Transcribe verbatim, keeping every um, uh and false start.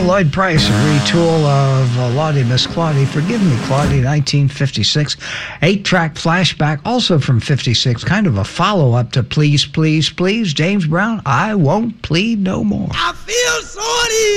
Lloyd Price, a retool of uh, Lottie Miss Claudie, Forgive Me Claudie, nineteen fifty-six. Eight-track flashback, also from fifty-six, kind of a follow-up to Please, Please, Please. James Brown, I Won't Plead No More. I feel so uneasy.